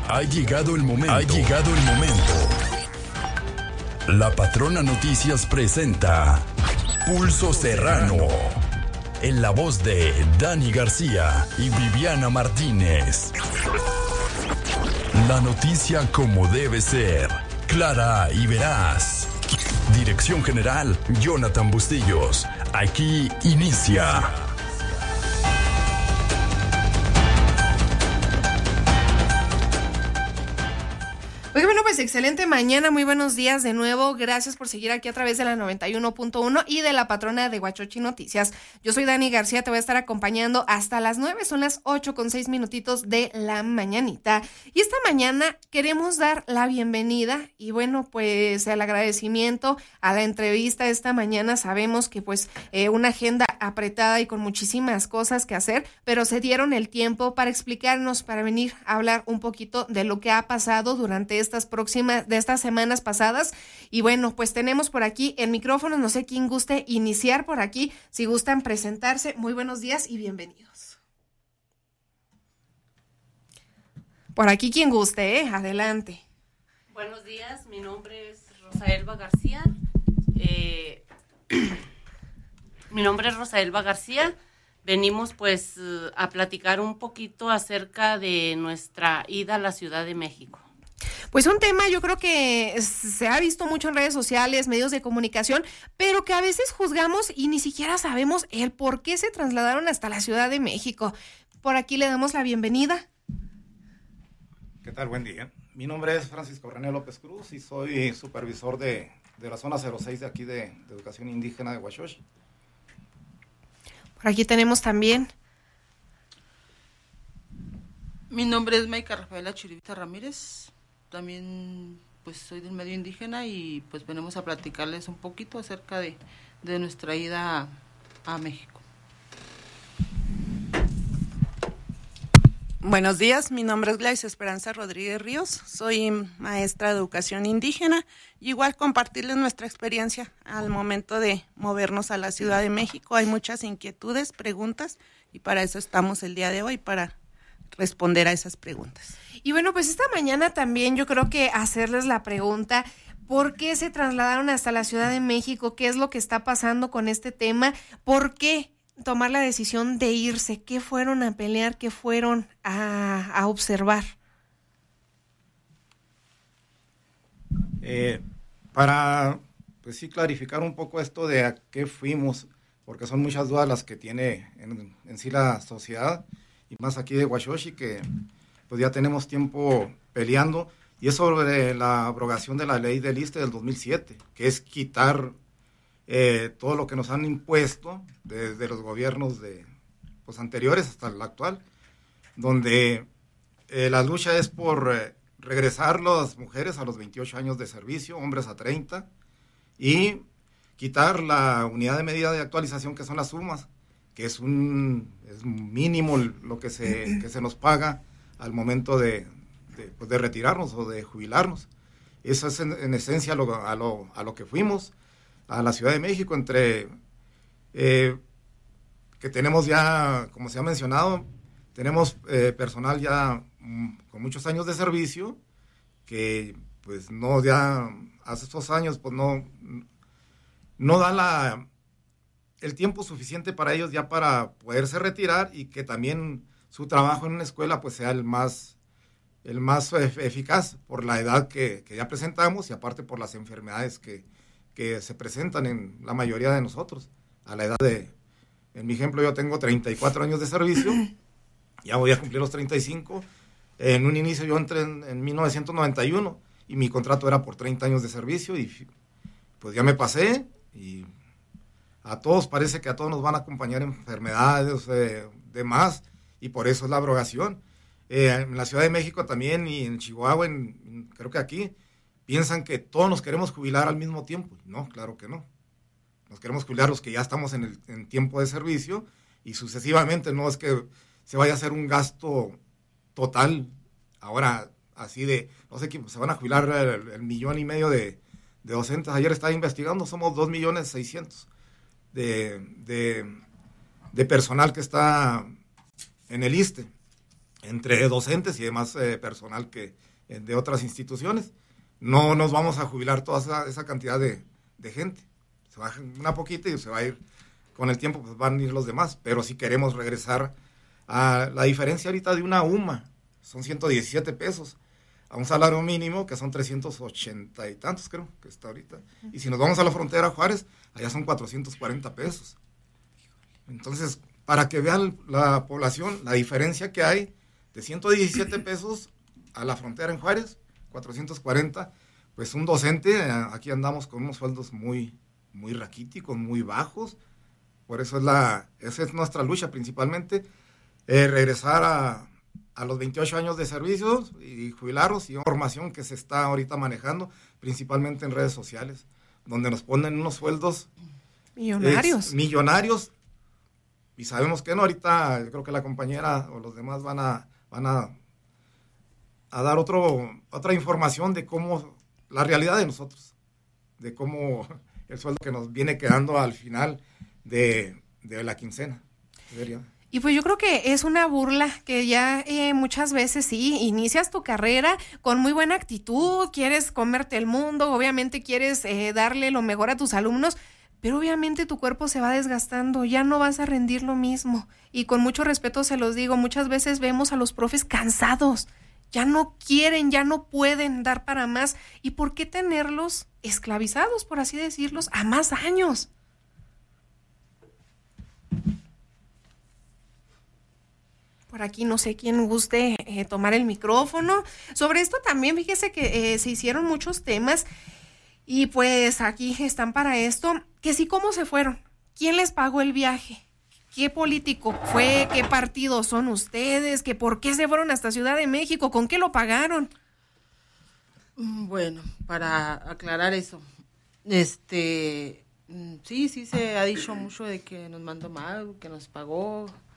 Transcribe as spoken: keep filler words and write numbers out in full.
Ha llegado el momento. Ha llegado el momento. La Patrona Noticias presenta Pulso Serrano. En la voz de Dani García y Viviana Martínez. La noticia como debe ser. Clara y veraz. Dirección General, Jonathan Bustillos. Aquí inicia. Oye, bueno, pues excelente mañana, muy buenos días de nuevo, gracias por seguir aquí a través de la noventa y uno punto uno y de la Patrona de Huachochi Noticias. Yo soy Dani García, te voy a estar acompañando hasta las nueve, son las ocho con seis minutitos de la mañanita. Y esta mañana queremos dar la bienvenida y bueno, pues el agradecimiento a la entrevista de esta mañana. Sabemos que pues eh, una agenda apretada y con muchísimas cosas que hacer, pero se dieron el tiempo para explicarnos, para venir a hablar un poquito de lo que ha pasado durante estas próximas, de estas semanas pasadas. Y bueno, pues tenemos por aquí el micrófono, no sé quién guste iniciar por aquí, si gustan presentarse. Muy buenos días y bienvenidos. Por aquí quien guste, ¿eh? Adelante. Buenos días, mi nombre es Rosaelba García. Eh, mi nombre es Rosaelba García. Venimos pues a platicar un poquito acerca de nuestra ida a la Ciudad de México. Pues un tema yo creo que se ha visto mucho en redes sociales, medios de comunicación, pero que a veces juzgamos y ni siquiera sabemos el por qué se trasladaron hasta la Ciudad de México. Por aquí le damos la bienvenida. ¿Qué tal? Buen día. Mi nombre es Francisco René López Cruz y soy supervisor de, de la zona cero seis de aquí de, de Educación Indígena de Huachochi. Por aquí tenemos también. Mi nombre es Mayca Rafaela Chirivita Ramírez. También pues soy del medio indígena y pues venimos a platicarles un poquito acerca de, de nuestra ida a, a México. Buenos días, mi nombre es Gladys Esperanza Rodríguez Ríos, soy maestra de educación indígena y igual compartirles nuestra experiencia al momento de movernos a la Ciudad de México. Hay muchas inquietudes, preguntas y para eso estamos el día de hoy, para responder a esas preguntas. Y bueno, pues esta mañana también yo creo que hacerles la pregunta, ¿por qué se trasladaron hasta la Ciudad de México? ¿Qué es lo que está pasando con este tema? ¿Por qué tomar la decisión de irse? ¿Qué fueron a pelear? ¿Qué fueron a, a observar? Eh, para, pues sí, clarificar un poco esto de a qué fuimos, porque son muchas dudas las que tiene en, en sí la sociedad, y más aquí de Huachochi, que pues ya tenemos tiempo peleando, y es sobre la abrogación de la ley del ISSSTE del dos mil siete, que es quitar eh, todo lo que nos han impuesto desde los gobiernos de, pues, anteriores hasta el actual, donde eh, la lucha es por eh, regresar las mujeres a los veintiocho años de servicio, hombres a treinta, y quitar la unidad de medida de actualización que son las sumas, que es un es mínimo lo que se, que se nos paga al momento de, de, pues de retirarnos o de jubilarnos. Eso es en, en esencia lo, a, lo, a lo que fuimos a la Ciudad de México, entre eh, que tenemos ya, como se ha mencionado, tenemos eh, personal ya mm, con muchos años de servicio, que pues no, ya hace estos años pues no, no da la, el tiempo suficiente para ellos ya para poderse retirar, y que también su trabajo en una escuela pues sea el más, el más eficaz por la edad que, que ya presentamos, y aparte por las enfermedades que, que se presentan en la mayoría de nosotros. A la edad de, en mi ejemplo, yo tengo treinta y cuatro años de servicio, ya voy a cumplir los treinta y cinco. En un inicio yo entré en, en mil novecientos noventa y uno y mi contrato era por treinta años de servicio, y pues ya me pasé, y a todos parece que a todos nos van a acompañar enfermedades, eh, demás, y por eso es la abrogación. Eh, en la Ciudad de México también, y en Chihuahua, en, en, creo que aquí, piensan que todos nos queremos jubilar al mismo tiempo. No, claro que no. Nos queremos jubilar los que ya estamos en el en tiempo de servicio, y sucesivamente, no es que se vaya a hacer un gasto total, ahora así de, no sé, se van a jubilar el, el millón y medio de, de docentes. Ayer estaba investigando, somos dos millones seiscientos de, de, de personal que está en el ISSSTE. entre docentes y demás eh, personal que eh, de otras instituciones. No nos vamos a jubilar toda esa, esa cantidad de, de gente. Se va una poquita y se va a ir, con el tiempo pues van a ir los demás, pero si queremos regresar a la diferencia ahorita de una U M A, son ciento diecisiete pesos, a un salario mínimo que son trescientos ochenta y tantos creo que está ahorita. Y si nos vamos a la frontera Juárez, allá son cuatrocientos cuarenta pesos. Entonces, para que vean la población, la diferencia que hay de ciento diecisiete pesos a la frontera en Juárez, cuatrocientos cuarenta, pues un docente, aquí andamos con unos sueldos muy, muy raquíticos, muy bajos. Por eso es la, esa es nuestra lucha principalmente, eh, regresar a, a los veintiocho años de servicios y jubilarlos, y una formación que se está ahorita manejando, principalmente en redes sociales, donde nos ponen unos sueldos millonarios. Eh, millonarios, y sabemos que no, ahorita yo creo que la compañera o los demás van a, van a, a dar otro, otra información de cómo, la realidad de nosotros, de cómo el sueldo que nos viene quedando al final de, de la quincena. ¿Sería? Y pues yo creo que es una burla que ya eh, muchas veces sí, inicias tu carrera con muy buena actitud, quieres comerte el mundo, obviamente quieres eh, darle lo mejor a tus alumnos, pero obviamente tu cuerpo se va desgastando, ya no vas a rendir lo mismo. Y con mucho respeto se los digo, muchas veces vemos a los profes cansados, ya no quieren, ya no pueden dar para más. ¿Y por qué tenerlos esclavizados, por así decirlos, a más años? Por aquí no sé quién guste eh, tomar el micrófono. Sobre esto también, fíjese que eh, se hicieron muchos temas y pues aquí están para esto. Que sí, ¿cómo se fueron? ¿Quién les pagó el viaje? ¿Qué político fue? ¿Qué partido son ustedes? ¿Que por qué se fueron hasta Ciudad de México? ¿Con qué lo pagaron? Bueno, para aclarar eso, este, sí, sí se ha dicho mucho de que nos mandó mal, que nos pagó.